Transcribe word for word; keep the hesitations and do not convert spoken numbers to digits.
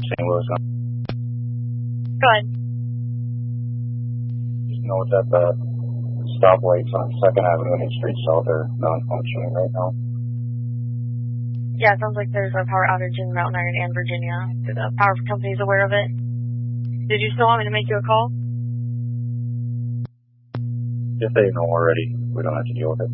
Saint Louis. Go ahead. Just note that the stoplights on second Avenue and Street South are non-functioning right now. Yeah, it sounds like there's a power outage in Mountain Iron and Virginia. The power company is aware of it. Did you still want me to make you a call? If they know already, we don't have to deal with it.